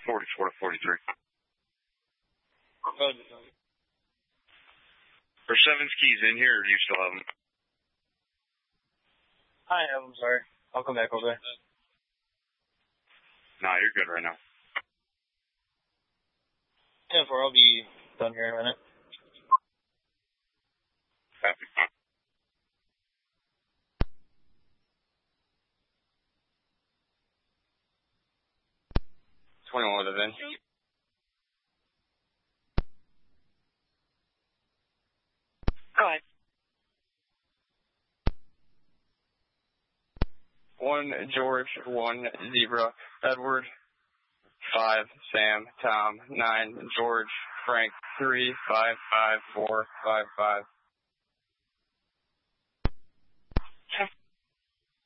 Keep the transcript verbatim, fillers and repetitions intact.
forty-four to forty-three. Are Seven's keys in here, or do you still have them? I have them, sorry. I'll come back over there. Nah, you're good right now. ten four, I'll be done here in a minute. Copy. twenty-one with a Vin. Go ahead. One George, one Zebra, Edward, five Sam, Tom, nine George, Frank, three five five four five five.